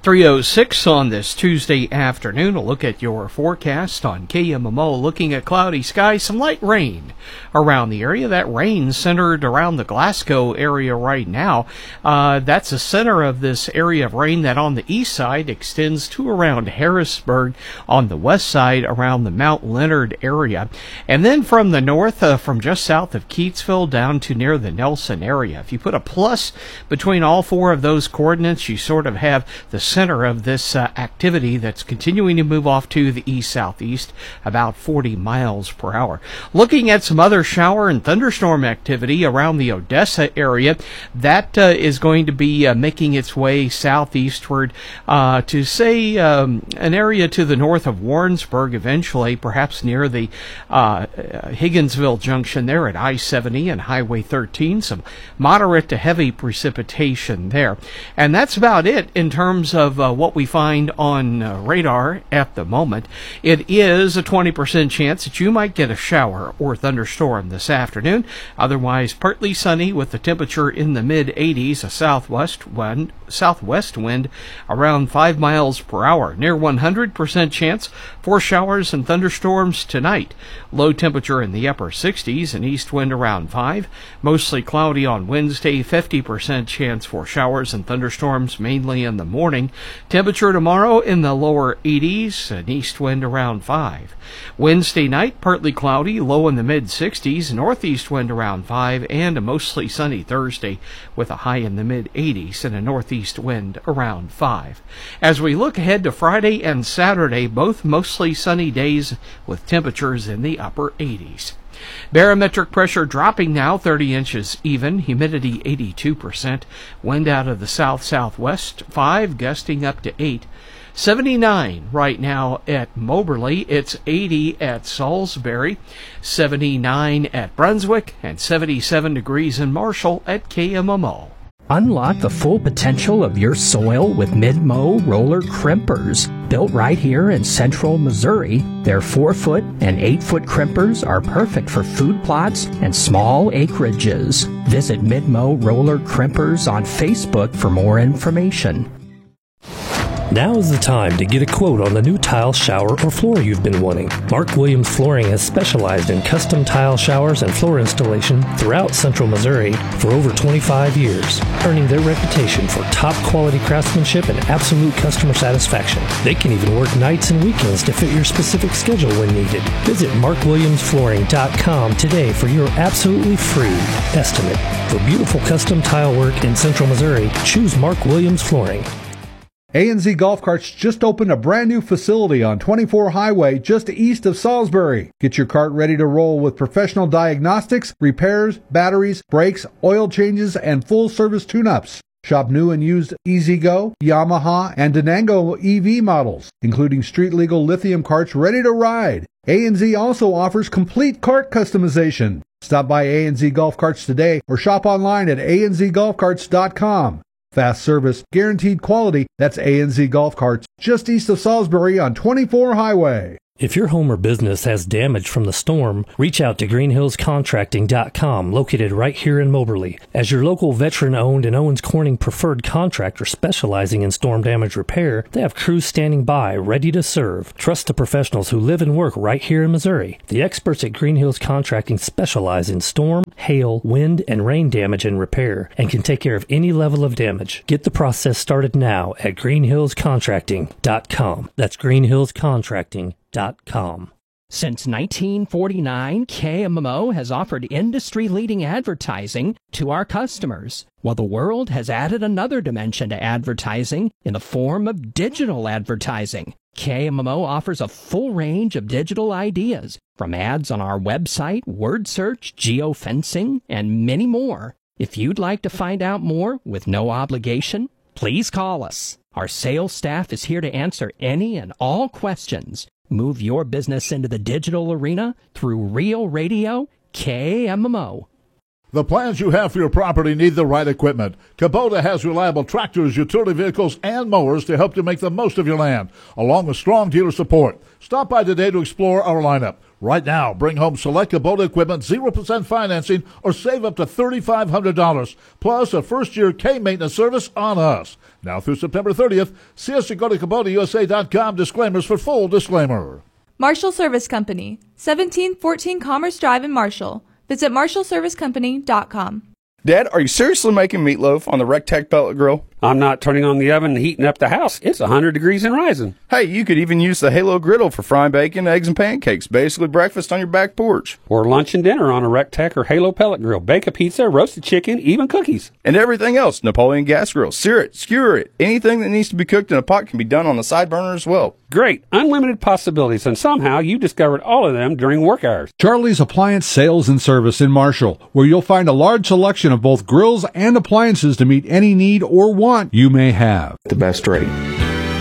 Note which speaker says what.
Speaker 1: 3:06 on this Tuesday afternoon. A look at your forecast on KMMO. Looking at cloudy skies, some light rain around the area. That rain centered around the Glasgow area right now. That's the center of this area of rain that on the east side extends to around Harrisburg, on the west side around the Mount Leonard area. And then from the north, from just south of Keytesville down to near the Nelson area. If you put a plus between all four of those coordinates, you sort of have the center of this activity that's continuing to move off to the east-southeast, about 40 miles per hour. Looking at some other shower and thunderstorm activity around the Odessa area, that is going to be making its way southeastward to, say, an area to the north of Warrensburg eventually, perhaps near the Higginsville junction there at I-70 and Highway 13. Some moderate to heavy precipitation there. And that's about it in terms of what we find on radar at the moment. It is a 20% chance that you might get a shower or thunderstorm this afternoon. Otherwise, partly sunny with the temperature in the mid-80s, a southwest wind around 5 miles per hour. Near 100% chance for showers and thunderstorms tonight. Low temperature in the upper 60s, an east wind around 5. Mostly cloudy on Wednesday, 50% chance for showers and thunderstorms mainly in the morning. Temperature tomorrow in the lower 80s, an east wind around 5. Wednesday night, partly cloudy, low in the mid-60s, northeast wind around 5, and a mostly sunny Thursday with a high in the mid-80s and a northeast wind around 5. As we look ahead to Friday and Saturday, both mostly sunny days with temperatures in the upper 80s. Barometric pressure dropping now 30 inches even, humidity 82%, wind out of the south-southwest 5, gusting up to 8. 79 right now at Moberly, it's 80 at Salisbury, 79 at Brunswick, and 77 degrees in Marshall at KMMO.
Speaker 2: Unlock the full potential of your soil with Mid-Mow roller crimpers. Built right here in central Missouri, their 4-foot and 8-foot crimpers are perfect for food plots and small acreages. Visit Mid-Mow roller crimpers on Facebook for more information.
Speaker 3: Now is the time to get a quote on the new tile, shower, or floor you've been wanting. Mark Williams Flooring has specialized in custom tile showers and floor installation throughout central Missouri for over 25 years, earning their reputation for top quality craftsmanship and absolute customer satisfaction. They can even work nights and weekends to fit your specific schedule when needed. Visit markwilliamsflooring.com today for your absolutely free estimate. For beautiful custom tile work in central Missouri, choose Mark Williams Flooring.
Speaker 4: A&Z Golf Carts just opened a brand new facility on 24 Highway just east of Salisbury. Get your cart ready to roll with professional diagnostics, repairs, batteries, brakes, oil changes, and full service tune-ups. Shop new and used E-Z-Go, Yamaha, and Denango EV models, including street-legal lithium carts ready to ride. A&Z also offers complete cart customization. Stop by A&Z Golf Carts today or shop online at anzgolfcarts.com. Fast service, guaranteed quality. That's A&Z Golf Carts, just east of Salisbury on 24 Highway.
Speaker 3: If your home or business has damage from the storm, reach out to greenhillscontracting.com, located right here in Moberly. As your local veteran-owned and Owens Corning preferred contractor specializing in storm damage repair, they have crews standing by, ready to serve. Trust the professionals who live and work right here in Missouri. The experts at Green Hills Contracting specialize in storm, hail, wind, and rain damage and repair, and can take care of any level of damage. Get the process started now at greenhillscontracting.com. That's greenhillscontracting.com.
Speaker 2: Since 1949, KMMO has offered industry-leading advertising to our customers, while the world has added another dimension to advertising in the form of digital advertising. KMMO offers a full range of digital ideas, from ads on our website, word search, geofencing, and many more. If you'd like to find out more with no obligation, please call us. Our sales staff is here to answer any and all questions. Move your business into the digital arena through Real Radio KMMO.
Speaker 5: The plans you have for your property need the right equipment. Kubota has reliable tractors, utility vehicles, and mowers to help you make the most of your land, along with strong dealer support. Stop by today to explore our lineup. Right now, bring home select Kubota equipment, 0% financing, or save up to $3,500, plus a first-year K-maintenance service on us. Now through September 30th, see us at go to KubotaUSA.com. Disclaimers for full disclaimer.
Speaker 6: Marshall Service Company, 1714 Commerce Drive in Marshall. Visit MarshallServiceCompany.com.
Speaker 7: Dad, are you seriously making meatloaf on the RecTech pellet grill?
Speaker 8: I'm not turning on the oven and heating up the house. It's 100 degrees and rising.
Speaker 7: Hey, you could even use the Halo griddle for frying bacon, eggs, and pancakes. Basically breakfast on your back porch.
Speaker 8: Or lunch and dinner on a RecTech or Halo pellet grill. Bake a pizza, roasted chicken, even cookies.
Speaker 7: And everything else. Napoleon gas grill. Sear it, skewer it. Anything that needs to be cooked in a pot can be done on the side burner as well.
Speaker 8: Great. Unlimited possibilities, and somehow you discovered all of them during work hours.
Speaker 4: Charlie's Appliance Sales and Service in Marshall, where you'll find a large selection of both grills and appliances to meet any need or want you may have.
Speaker 9: The best rate.